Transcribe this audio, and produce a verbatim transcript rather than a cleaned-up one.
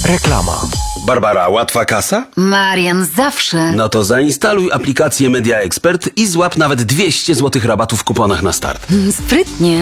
Reklama. Barbara, łatwa kasa? Marian, zawsze. No to zainstaluj aplikację Media Expert i złap nawet dwieście złotych rabatu w kuponach na start. Sprytnie.